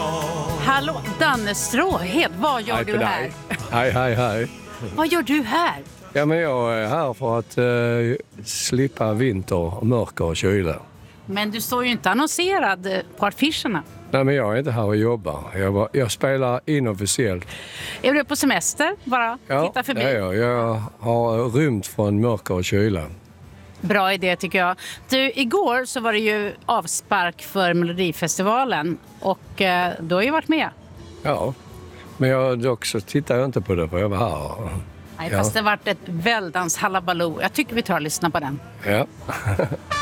Hallå, Danne Stråhed, vad gör du här? Hej. Vad gör du här? Ja, men jag är här för att slippa vinter, mörker och kyla. Men du står ju inte annonserad på affischerna. Nej, men jag är inte här och jobbar. Jag spelar inofficiellt. Är du på semester? Bara titta förbi. Ja, jag har rymt från mörker och kyla. Bra idé tycker jag. Du, igår så var det ju avspark för Melodifestivalen och du har ju varit med. Ja, men dock så tittar jag inte på det för jag var här. Nej, fast det har varit ett väldans halabaloo. Jag tycker vi tar och lyssnar på den. Ja.